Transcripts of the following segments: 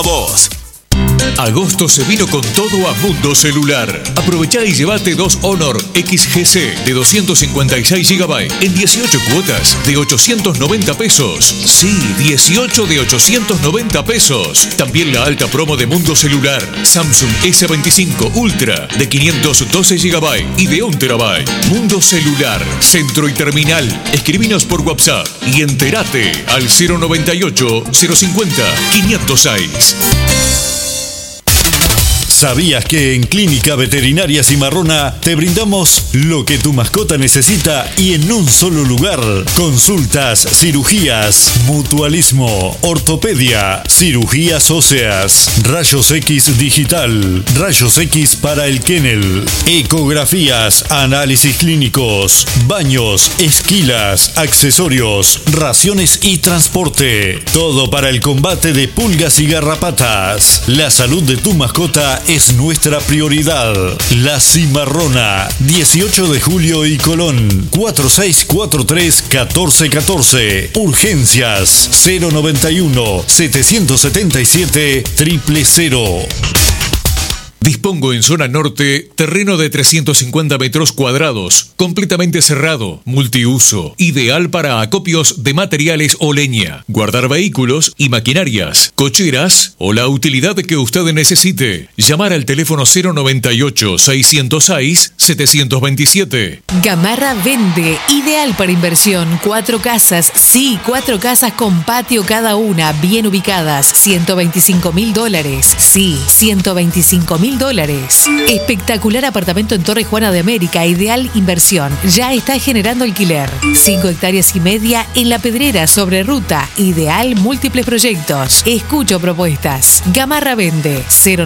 Vos. Agosto se vino con todo a Mundo Celular. Aprovechá y llevate 2 Honor XGC de 256 GB en 18 cuotas de 890 pesos. Sí, 18 de 890 pesos. También la alta promo de Mundo Celular. Samsung S25 Ultra de 512 GB y de 1 TB. Mundo Celular, centro y terminal. Escribinos por WhatsApp y entérate al 098 050 506. ¿Sabías que en Clínica Veterinaria Cimarrona te brindamos lo que tu mascota necesita y en un solo lugar? Consultas, cirugías, mutualismo, ortopedia, cirugías óseas, rayos X digital, rayos X para el kennel, ecografías, análisis clínicos, baños, esquilas, accesorios, raciones y transporte. Todo para el combate de pulgas y garrapatas. La salud de tu mascota es nuestra prioridad. La Cimarrona, 18 de julio y Colón, 4643-1414. Urgencias, 091-777-000. Dispongo en zona norte terreno de 350 metros cuadrados, completamente cerrado, multiuso, ideal para acopios de materiales o leña, guardar vehículos y maquinarias, cocheras o la utilidad que usted necesite. Llamar al teléfono 098-606-727. Gamarra vende, ideal para inversión. 4 casas, sí, 4 casas con patio cada una, bien ubicadas. $125.000, sí, $125.000. Espectacular apartamento en Torre Juana de América, ideal inversión. Ya está generando alquiler. 5 hectáreas y media en La Pedrera, sobre ruta. Ideal múltiples proyectos. Escucho propuestas. Gamarra vende.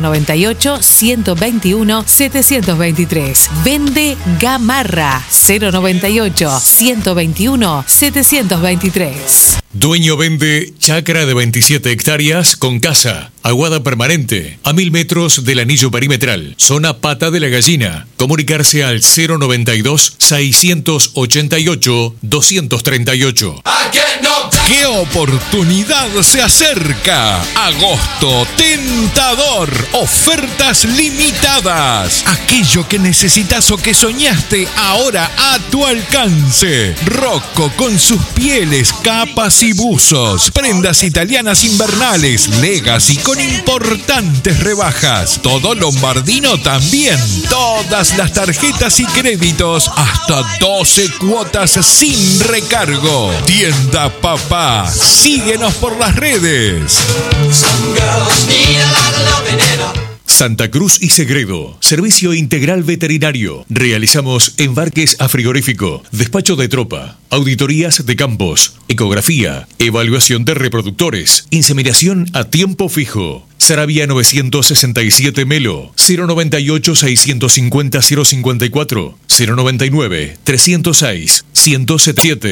098-121-723. Vende Gamarra. 098-121-723. Dueño vende chacra de 27 hectáreas con casa, aguada permanente, a 1000 metros del anillo perimetral, zona Pata de la Gallina. Comunicarse al 092-688-238. ¡Qué oportunidad se acerca! Agosto tentador. Ofertas limitadas. Aquello que necesitas o que soñaste ahora a tu alcance. Rocco con sus pieles, capas y buzos. Prendas italianas invernales, Legacy con importantes rebajas. Todo lombardino también. Todas las tarjetas y créditos. Hasta 12 cuotas sin recargo. Tienda Papá. Síguenos por las redes. Santa Cruz y Segredo, servicio integral veterinario. Realizamos embarques a frigorífico, despacho de tropa, auditorías de campos, ecografía, evaluación de reproductores, inseminación a tiempo fijo. Sarabia 967 Melo, 098-650-054, 099-306-107.